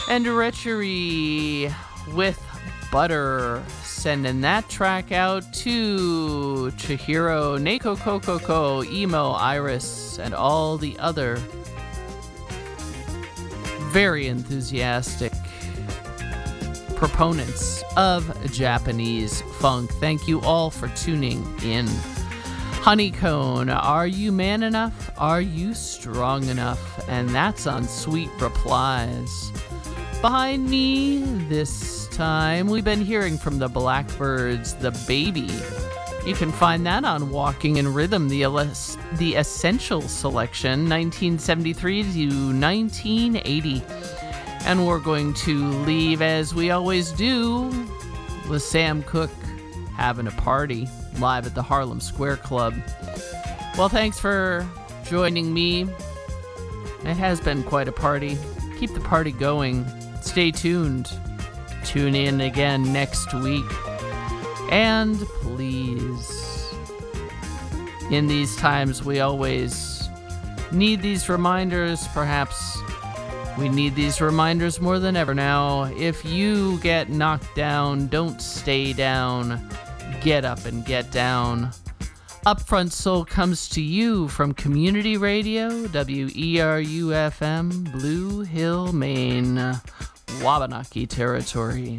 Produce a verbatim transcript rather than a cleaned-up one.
And Retchery with Butter, sending that track out to Chihiro, Neko Kokoko, Emo, Iris, and all the other very enthusiastic proponents of Japanese funk. Thank you all for tuning in. Honeycone, are you man enough? Are you strong enough? And that's on Sweet Replies. Behind me this time, we've been hearing from the Blackbirds, The Baby. You can find that on Walking in Rhythm, the, Ele- the Essential Selection, nineteen seventy-three to nineteen eighty. And we're going to leave, as we always do, with Sam Cooke having a party live at the Harlem Square Club. Well, thanks for joining me. It has been quite a party. Keep the party going. Stay tuned. Tune in again next week. And please, in these times, we always need these reminders. Perhaps we need these reminders more than ever now. If you get knocked down, don't stay down. Get up and get down. Upfront Soul comes to you from Community Radio, W E R U F M, Blue Hill, Maine, Wabanaki territory.